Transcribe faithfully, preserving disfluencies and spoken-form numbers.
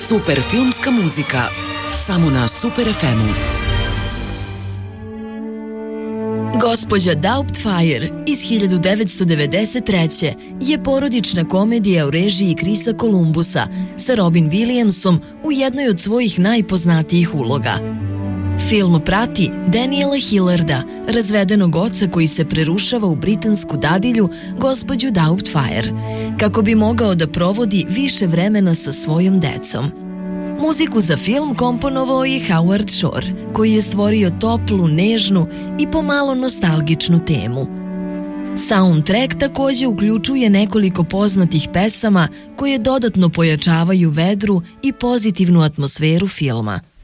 Super filmska muzika. Samo na Super ef emu. Gospođa Doubtfire iz hiljadu devetsto devedeset treće. je porodična komedija u režiji Chrisa Columbusa sa Robin Williamsom u jednoj od svojih najpoznatijih uloga. Film prati Daniela Hillarda, razvedenog oca koji se prerušava u britansku dadilju, gospođu Doubtfire, kako bi mogao da provodi više vremena sa svojom decom. Muziku za film komponovao je Howard Shore, koji je stvorio toplu, nežnu i pomalo nostalgičnu temu. Soundtrack takođe uključuje nekoliko poznatih pesama koje dodatno pojačavaju vedru i pozitivnu atmosferu filma.